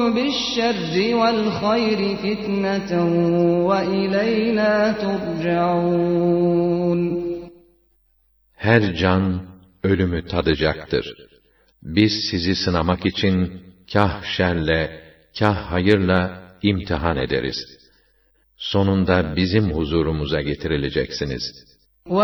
بِالشَّرِّ وَالْخَيْرِ فِتْنَةً وَإِلَيْنَا تُرْجَعُونَ. Her can ölümü tadacaktır. Biz sizi sınamak için kâh şerle, kâh hayırla imtihan ederiz. Sonunda bizim huzurumuza getirileceksiniz.